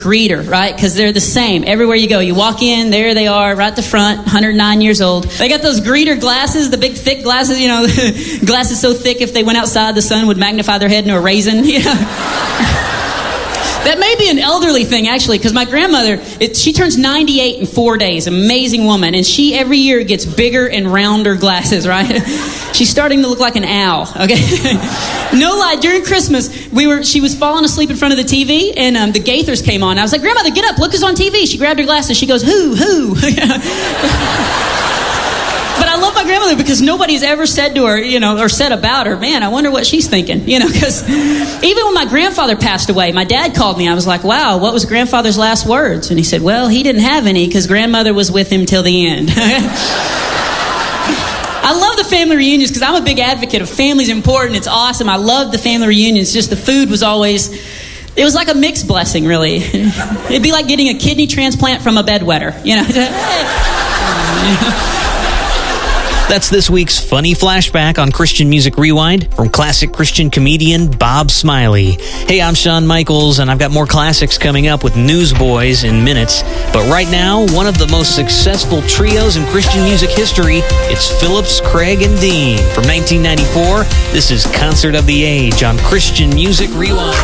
greeter, right? Because they're the same everywhere you go. You walk in, there they are, right at the front, 109 years old. They got those greeter glasses, the big thick glasses, you know, glasses so thick if they went outside, the sun would magnify their head into a raisin. You know? That may be an elderly thing, actually, because my grandmother, she turns 98 in 4 days, amazing woman, and she every year gets bigger and rounder glasses, right? She's starting to look like an owl, okay? No lie, during Christmas, she was falling asleep in front of the TV, and the Gaithers came on. I was like, Grandmother, get up, look who's on TV. She grabbed her glasses, she goes, who? But I love my grandmother because nobody's ever said to her, you know, or said about her, man, I wonder what she's thinking, you know, because even when my grandfather passed away, my dad called me. I was like, wow, what was grandfather's last words? And he said, well, he didn't have any because grandmother was with him till the end. I love the family reunions because I'm a big advocate of family's important. It's awesome. I love the family reunions. Just the food was always, it was like a mixed blessing, really. It'd be like getting a kidney transplant from a bedwetter, you know. That's this week's funny flashback on Christian Music Rewind from classic Christian comedian Bob Smiley. Hey, I'm Shawn Michaels, and I've got more classics coming up with Newsboys in minutes. But right now, one of the most successful trios in Christian music history, it's Phillips, Craig, and Dean. From 1994, this is Concert of the Age on Christian Music Rewind.